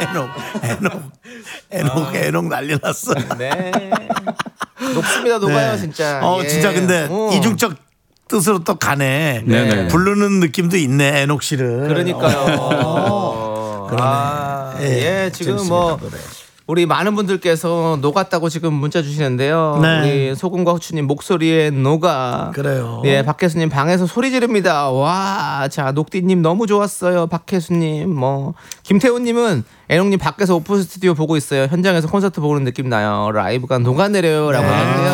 애녹 난리 났어. 네. 녹습니다, 녹아요, 네. 진짜. 예. 진짜 근데 이중적 뜻으로 또 가네. 네. 부르는 느낌도 있네, 애녹 씨를. 그러니까요. 그러네. 지금 재밌습니다, 뭐 노래. 우리 많은 분들께서 녹았다고 지금 문자 주시는데요. 네. 우리 소금과 후추님 목소리에 녹아. 그래요. 예, 박혜수님 방에서 소리 지릅니다. 와, 자 녹디님 너무 좋았어요. 박혜수님, 뭐 김태훈님은 애농님 밖에서 오픈 스튜디오 보고 있어요. 현장에서 콘서트 보는 느낌 나요. 라이브가 녹아내려요라고 하는데요.